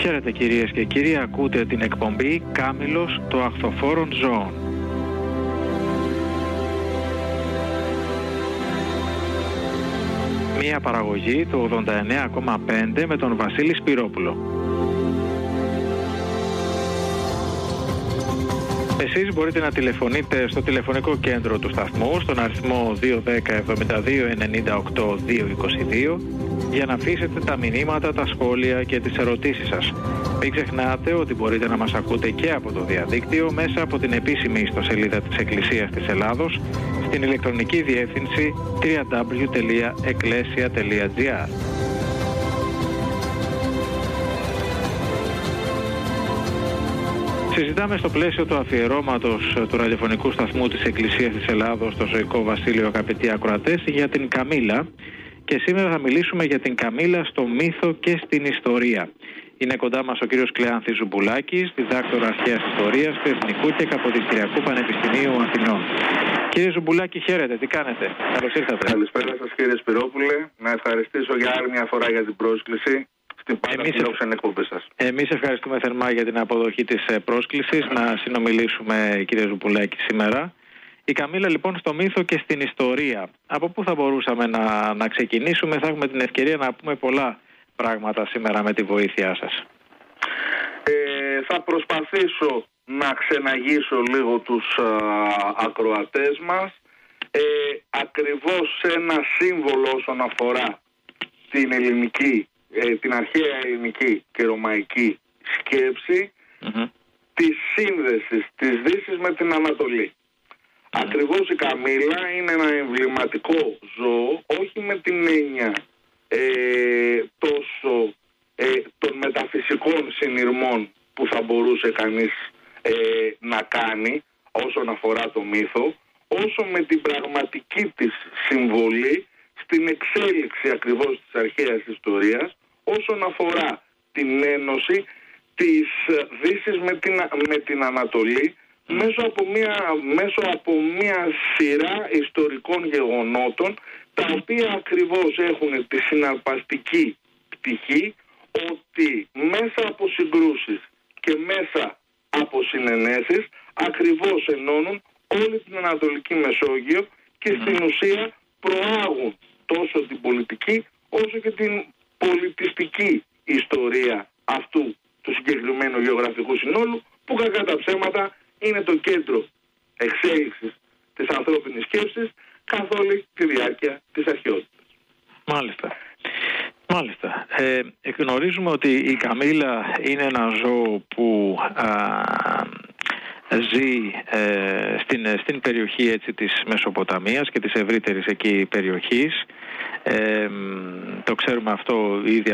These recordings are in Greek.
Χαίρετε κυρίες και κύριοι, ακούτε την εκπομπή Κάμιλος των Αχθοφόρων Ζώων. Μία παραγωγή του 89,5 με τον Βασίλη Σπυρόπουλο. Εσείς μπορείτε να τηλεφωνείτε στο τηλεφωνικό κέντρο του σταθμού στον αριθμό 210 72 98 222 για να αφήσετε τα μηνύματα, τα σχόλια και τις ερωτήσεις σας. Μην ξεχνάτε ότι μπορείτε να μας ακούτε και από το διαδίκτυο μέσα από την επίσημη ιστοσελίδα της Εκκλησίας της Ελλάδος στην ηλεκτρονική διεύθυνση www.ecclesia.gr. Συζητάμε στο πλαίσιο του αφιερώματος του ραδιοφωνικού σταθμού της Εκκλησίας της Ελλάδος στο Ζωικό Βασίλειο, αγαπητοί ακροατές, για την Καμήλα, και σήμερα θα μιλήσουμε για την Καμήλα στο μύθο και στην ιστορία. Είναι κοντά μας ο κύριος Κλεάνθης Ζουμπουλάκης, διδάκτορα αρχαίας ιστορίας του Εθνικού και Καποδιστριακού Πανεπιστημίου Αθηνών. Κύριε Ζουμπουλάκη, χαίρετε, τι κάνετε? Καλώς ήρθατε. Καλησπέρα σας κύριε Σπυρόπουλε, να ευχαριστήσω για άλλη μια φορά για την πρόσκληση. Εμείς ευχαριστούμε θερμά για την αποδοχή της πρόσκλησης να συνομιλήσουμε, κύριε Ζουμπουλάκη, σήμερα. Η Καμήλα λοιπόν στο μύθο και στην ιστορία. Από πού θα μπορούσαμε να ξεκινήσουμε? Θα έχουμε την ευκαιρία να πούμε πολλά πράγματα σήμερα με τη βοήθειά σας. Θα προσπαθήσω να ξεναγήσω λίγο τους ακροατές μας. Ακριβώς ένα σύμβολο όσον αφορά την ελληνική, την αρχαία ελληνική και ρωμαϊκή σκέψη της σύνδεσης της Δύσης με την Ανατολή. Ακριβώς η Καμήλα είναι ένα εμβληματικό ζώο, όχι με την έννοια τόσο των μεταφυσικών συνειρμών που θα μπορούσε κανείς να κάνει όσον αφορά το μύθο, όσο με την πραγματική της συμβολή στην εξέλιξη ακριβώς της αρχαίας ιστορίας όσον αφορά την ένωση της Δύσης με την Ανατολή μέσω από μια σειρά ιστορικών γεγονότων, τα οποία ακριβώς έχουν τη συναρπαστική πτυχή ότι μέσα από συγκρούσεις και μέσα από συνενέσεις ακριβώς ενώνουν όλη την Ανατολική Μεσόγειο και στην ουσία προάγουν τόσο την πολιτική όσο και την πολιτιστική ιστορία αυτού του συγκεκριμένου γεωγραφικού συνόλου, που κακά τα ψέματα είναι το κέντρο εξέλιξης της ανθρώπινης σκέψης καθ' όλη τη διάρκεια της αρχαιότητας. Μάλιστα. Γνωρίζουμε ότι η Καμήλα είναι ένα ζώο που ζει στην περιοχή έτσι, της Μεσοποταμίας και της ευρύτερης εκεί περιοχής. Το ξέρουμε αυτό ήδη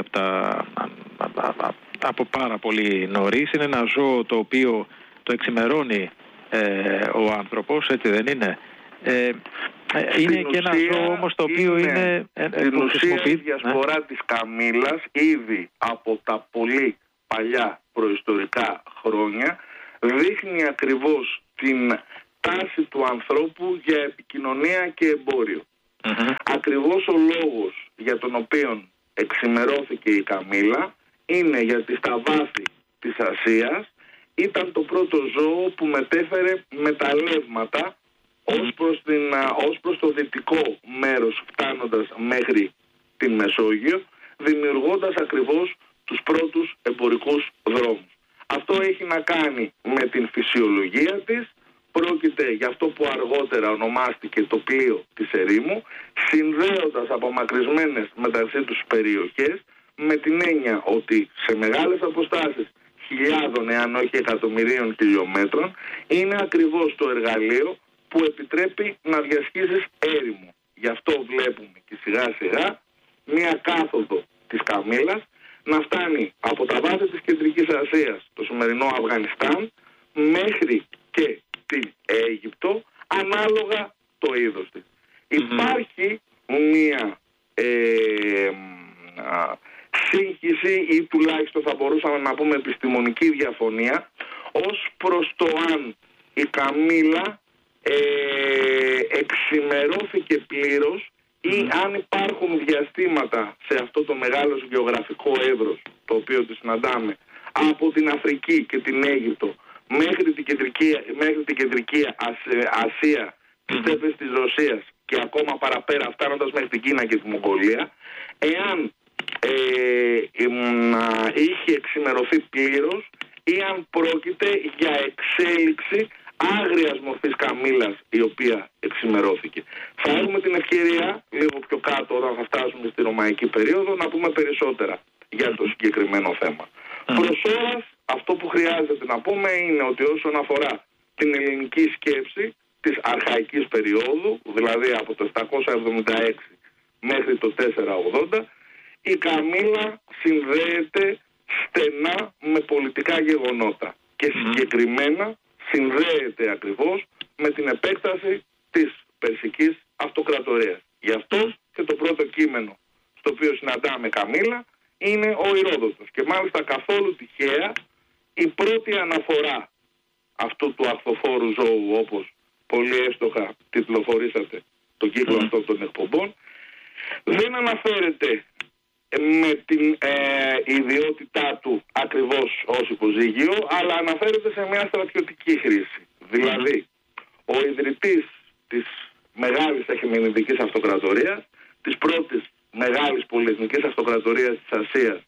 από πάρα πολύ νωρίς. Είναι ένα ζώο το οποίο το εξημερώνει ο άνθρωπος, έτσι δεν είναι? Είναι και ένα ζώο όμως το οποίο είναι... Στην ουσία η διασπορά της Καμήλας ήδη από τα πολύ παλιά προϊστορικά χρόνια δείχνει ακριβώς την τάση του ανθρώπου για επικοινωνία και εμπόριο. Ακριβώς ο λόγος για τον οποίο εξημερώθηκε η Καμήλα είναι γιατί στα βάθη της Ασίας ήταν το πρώτο ζώο που μετέφερε μεταλλεύματα ως προς το δυτικό μέρος, φτάνοντας μέχρι την Μεσόγειο, δημιουργώντας ακριβώς τους πρώτους εμπορικούς δρόμους. Αυτό έχει να κάνει με την φυσιολογία της. Πρόκειται για αυτό που αργότερα ονομάστηκε το πλοίο της ερήμου, συνδέοντας απομακρυσμένες μεταξύ τους περιοχές, με την έννοια ότι σε μεγάλες αποστάσεις χιλιάδων εάν όχι εκατομμυρίων χιλιόμετρων είναι ακριβώς το εργαλείο που επιτρέπει να διασχίσεις έρημο. Γι' αυτό βλέπουμε και σιγά σιγά μία κάθοδο της Καμήλας να φτάνει από τα βάθη της Κεντρικής Ασίας, το σημερινό Αφγανιστάν, μέχρι και την Αίγυπτο, ανάλογα το είδος της. Υπάρχει μία σύγχυση ή τουλάχιστον θα μπορούσαμε να πούμε επιστημονική διαφωνία ως προς το αν η Καμήλα εξημερώθηκε πλήρως ή αν υπάρχουν διαστήματα σε αυτό το μεγάλο γεωγραφικό εύρος το οποίο το συναντάμε από την Αφρική και την Αίγυπτο μέχρι την κεντρική Ασία, τις στέπες της Ρωσίας και ακόμα παραπέρα φτάνοντας μέχρι την Κίνα και τη Μογγολία, εάν είχε εξημερωθεί πλήρως ή αν πρόκειται για εξέλιξη άγριας μορφής καμήλας η οποία εξημερώθηκε. Θα έχουμε την ευκαιρία λίγο πιο κάτω, όταν θα φτάσουμε στη ρωμαϊκή περίοδο, να πούμε περισσότερα για το συγκεκριμένο θέμα. Προς ώρας, αυτό που χρειάζεται να πούμε είναι ότι όσον αφορά την ελληνική σκέψη της αρχαϊκής περίοδου, δηλαδή από το 776 μέχρι το 480, η καμήλα συνδέεται στενά με πολιτικά γεγονότα και συγκεκριμένα συνδέεται ακριβώς με την επέκταση της Περσικής Αυτοκρατορίας. Γι' αυτό και το πρώτο κείμενο στο οποίο συναντάμε καμήλα είναι ο Ηρόδοτος. Και μάλιστα καθόλου τυχαία η πρώτη αναφορά αυτού του αχθοφόρου ζώου, όπως πολύ εύστοχα τιτλοφορήσατε τον κύκλο αυτών των εκπομπών, δεν αναφέρεται με την ιδιότητά του ακριβώς ως υποζύγιο, αλλά αναφέρεται σε μια στρατιωτική χρήση. Δηλαδή, ο ιδρυτής της μεγάλης Αχαιμενιδικής Αυτοκρατορίας, της πρώτης μεγάλης πολυεθνικής αυτοκρατορίας της Ασίας,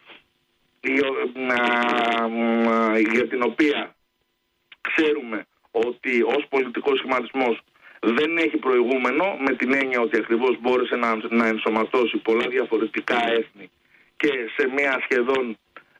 για την οποία ξέρουμε ότι ως πολιτικός σχηματισμός δεν έχει προηγούμενο, με την έννοια ότι ακριβώς μπόρεσε να ενσωματώσει πολλά διαφορετικά έθνη και σε μια σχεδόν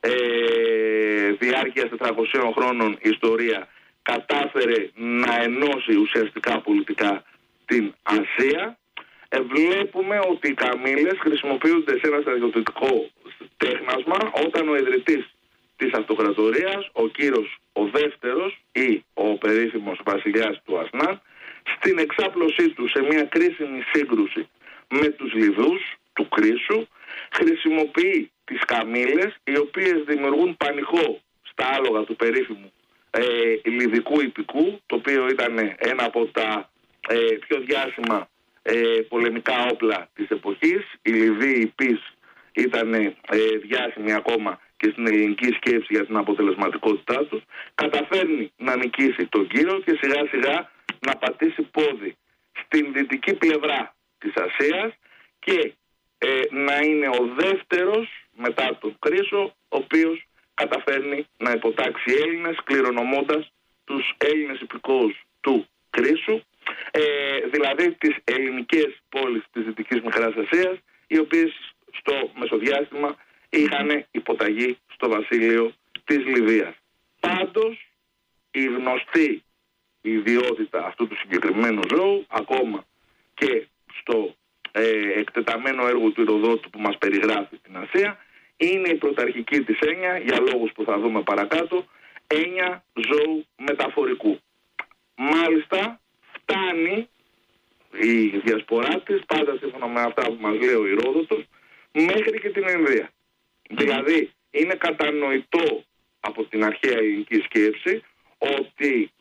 διάρκεια 400 χρόνων ιστορία κατάφερε να ενώσει ουσιαστικά πολιτικά την Ασία. Βλέπουμε ότι οι καμήλες χρησιμοποιούνται σε ένα στρατιωτικό τέχνασμα όταν ο ιδρυτής της αυτοκρατορίας, ο Κύρος ο δεύτερος ή ο περίφημος βασιλιάς του Ασνάν, στην εξάπλωσή του σε μια κρίσιμη σύγκρουση με τους Λιβούς του Κρίσου, χρησιμοποιεί τις καμήλες, οι οποίες δημιουργούν πανηχό στα άλογα του περίφημου Λιβικού υπηκού, το οποίο ήταν ένα από τα πιο διάσημα πολεμικά όπλα της εποχής. Οι Λιβύοι υπείς ήταν διάσημοι ακόμα και στην ελληνική σκέψη για την αποτελεσματικότητά τους. Καταφέρνει να νικήσει τον Κύρο και σιγά σιγά να πατήσει πόδι στην δυτική πλευρά της Ασίας και να είναι ο δεύτερος μετά τον Κρίσο, ο οποίος καταφέρνει να υποτάξει Έλληνες, κληρονομώντας τους Έλληνες υπηκόους του Κρίσου, δηλαδή τις ελληνικές πόλεις της Δυτικής Μικράς Ασίας, οι οποίες στο μεσοδιάστημα είχαν υποταγή στο βασίλειο της Λιβύας. Πάντως, η γνωστή ιδιότητα αυτού του συγκεκριμένου ζώου, ακόμα και στο εκτεταμένο έργο του Ηροδότου που μας περιγράφει την Ασία, είναι η πρωταρχική της έννοια, για λόγους που θα δούμε παρακάτω, έννοια ζώου μεταφορικού. Μάλιστα, φτάνει η διασπορά της, πάντα σύμφωνα με αυτά που μας λέει ο Ηρόδοτος, μέχρι και την Ινδία. Δηλαδή, είναι κατανοητό από την αρχαία ελληνική σκέψη ότι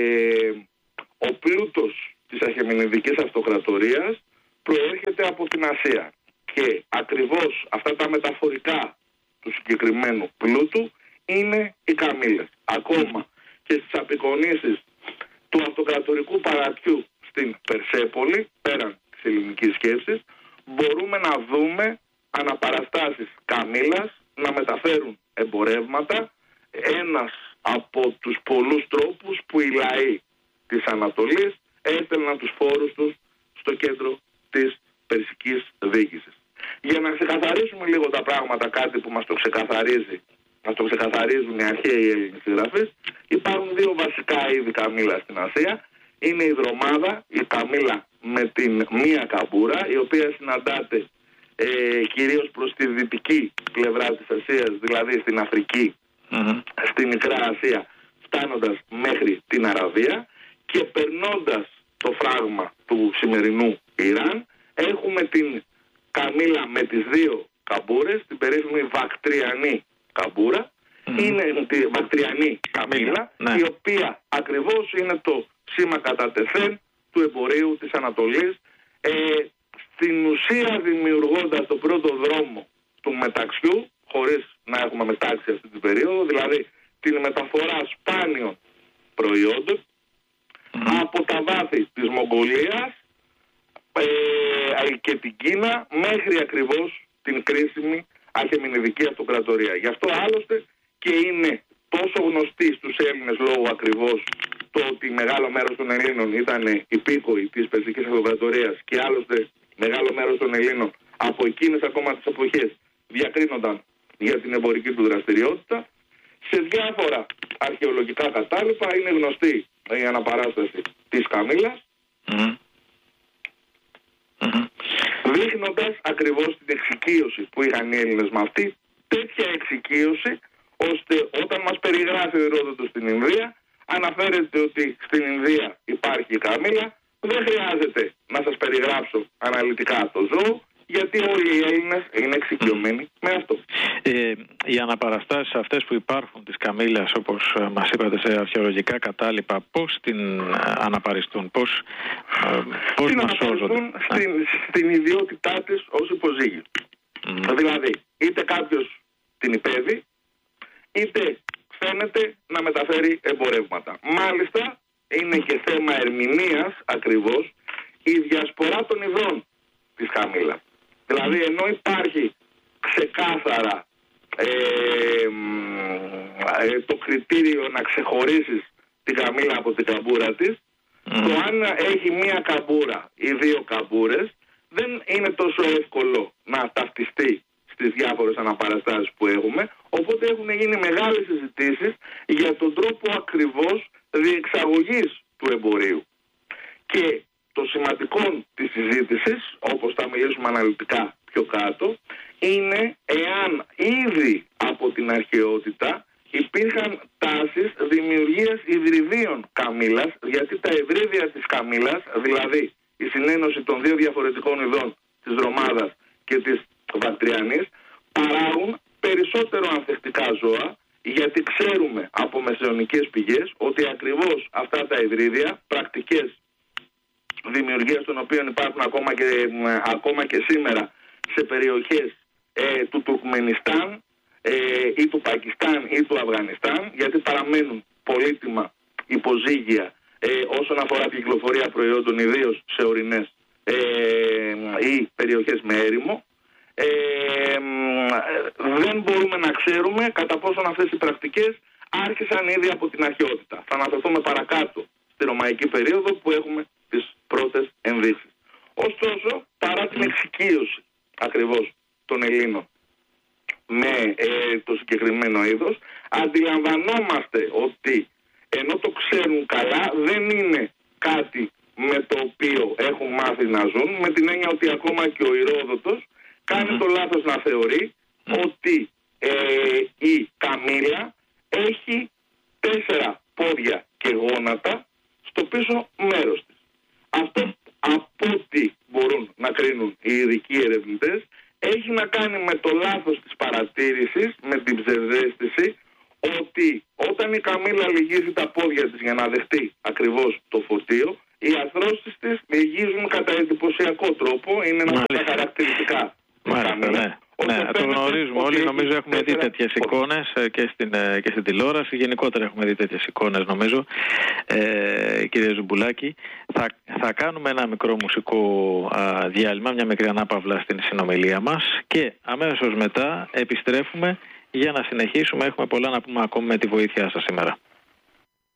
ο πλούτος της Αχαιμενιδικής Αυτοκρατορίας προέρχεται από την Ασία και ακριβώς αυτά τα μεταφορικά του συγκεκριμένου πλούτου είναι οι καμήλες. Ακόμα και στις απεικονίσεις του αυτοκρατορικού παρατιού στην Περσέπολη, πέραν της ελληνικής σκέψης, μπορούμε να δούμε αναπαραστάσεις καμήλας να μεταφέρουν εμπορεύματα, ένας από τους πολλούς τρόπους που οι λαοί της Ανατολής έστελναν τους φόρους τους στο κέντρο της Περσικής διοίκησης. Για να ξεκαθαρίσουμε λίγο τα πράγματα, κάτι που μας το ξεκαθαρίζουν οι αρχαίοι Έλληνες συγγραφείς, υπάρχουν δύο βασικά είδη καμήλα στην Ασία. Είναι η δρομάδα, η καμήλα με την μία καμπούρα, η οποία συναντάται κυρίως προς τη δυτική πλευρά της Ασίας, δηλαδή στην Αφρική, στη Μικρά Ασία, φτάνοντας μέχρι την Αραβία και περνώντας το φράγμα του σημερινού Ιράν, έχουμε την καμήλα με τις δύο καμπούρες, την περίφημη Βακτριανή καμπούρα. Είναι τη Βακτριανή καμήλα, η οποία ακριβώς είναι το σήμα κατά τεθέν του εμπορίου της Ανατολής, στην ουσία δημιουργώντας το πρώτο δρόμο του μεταξιού, χωρίς να έχουμε μετάξει αυτή την περίοδο, δηλαδή την μεταφορά σπάνιων προϊόντων από τα βάθη της Μογγολίας και την Κίνα μέχρι ακριβώς την κρίσιμη Αχεμηνιδική Αυτοκρατορία. Γι' αυτό άλλωστε και είναι τόσο γνωστή στους Έλληνες λόγω ακριβώς το ότι μεγάλο μέρος των Ελλήνων ήταν υπήκοοι της Περσικής Αυτοκρατορίας και άλλωστε μεγάλο μέρος των Ελλήνων από εκείνες ακόμα τις εποχές διακρίνονταν για την εμπορική του δραστηριότητα. Σε διάφορα αρχαιολογικά κατάλοιπα είναι γνωστή η αναπαράσταση της Καμήλας, δείχνοντας ακριβώς την εξοικείωση που είχαν οι Έλληνες με αυτή, τέτοια εξοικείωση ώστε όταν μας περιγράφει ο Ηρόδοτος στην Ινδία, αναφέρεται ότι στην Ινδία υπάρχει η Καμήλα, δεν χρειάζεται να σας περιγράψω αναλυτικά το ζώο, γιατί όλοι οι Έλληνες είναι εξοικειωμένοι με αυτό. Οι αναπαραστάσεις αυτές που υπάρχουν της Καμήλας, όπως μας είπατε, σε αρχαιολογικά κατάλοιπα, πώς την αναπαριστούν, πώς μας σώζονται? Στην ιδιότητά της ως υποζύγιο. Δηλαδή, είτε κάποιος την υπέβει, είτε φαίνεται να μεταφέρει εμπορεύματα. Μάλιστα, είναι και θέμα ερμηνείας ακριβώς η διασπορά των ειδών της Καμήλα. Δηλαδή, ενώ υπάρχει ξεκάθαρα το κριτήριο να ξεχωρίσεις την Καμήλα από την καμπούρα της, το αν έχει μία καμπούρα ή δύο καμπούρες δεν είναι τόσο εύκολο να ταυτιστεί στις διάφορες αναπαραστάσεις που έχουμε, οπότε έχουν γίνει μεγάλες συζητήσεις για τον τρόπο ακριβώς διεξαγωγής του εμπορίου. Και το σημαντικό της συζήτησης, όπως θα μιλήσουμε αναλυτικά πιο κάτω, είναι εάν ήδη από την αρχαιότητα υπήρχαν τάσεις δημιουργίας υβριδίων καμήλας, γιατί τα υβρίδια της καμήλας, δηλαδή η συνένωση των δύο διαφορετικών ειδών της Ρωμάδας και της Βακτριανής, παράγουν περισσότερο ανθεκτικά ζώα, γιατί ξέρουμε από μεσαιωνικές πηγές ότι ακριβώς αυτά τα υβρίδια, πρακτικές δημιουργίας των οποίων υπάρχουν ακόμα και σήμερα σε περιοχές του Τουρκμενιστάν ή του Πακιστάν ή του Αφγανιστάν, γιατί παραμένουν πολύτιμα υποζύγια όσον αφορά την κυκλοφορία προϊόντων, ιδίως σε ορεινές ή περιοχές με έρημο, δεν μπορούμε να ξέρουμε κατά πόσον αυτές οι πρακτικές άρχισαν ήδη από την αρχαιότητα. Θα αναφερθούμε παρακάτω στη Ρωμαϊκή περίοδο που έχουμε τις πρώτες ενδείξεις. Ωστόσο, παρά την εξοικείωση ακριβώς των Ελλήνων με το συγκεκριμένο είδος, αντιλαμβανόμαστε ότι ενώ το ξέρουν καλά, δεν είναι κάτι με το οποίο έχουν μάθει να ζουν, με την έννοια ότι ακόμα και ο Ηρόδοτος κάνει το λάθος να θεωρεί ότι η Καμήλα έχει 4 πόδια και γόνατα στο πίσω μέρος της. Αυτό, από ό,τι μπορούν να κρίνουν οι ειδικοί ερευνητές, έχει να κάνει με το λάθος της παρατήρησης, με την ψευδαίσθηση ότι όταν η Καμήλα λυγίζει τα πόδια της για να δεχτεί ακριβώς το φορτίο, οι αρθρώσεις της λυγίζουν κατά εντυπωσιακό τρόπο, είναι ένα από τα χαρακτηριστικά. Μάλιστα, ναι, το γνωρίζουμε όλοι. Νομίζω έχουμε δει τέτοιες εικόνες και στην τηλεόραση. Γενικότερα έχουμε δει τέτοιες εικόνες, νομίζω. Κύριε Ζουμπουλάκη, θα κάνουμε ένα μικρό μουσικό διάλειμμα, μια μικρή ανάπαυλα στην συνομιλία μας και αμέσως μετά επιστρέφουμε για να συνεχίσουμε. Έχουμε πολλά να πούμε ακόμη με τη βοήθειά σας σήμερα.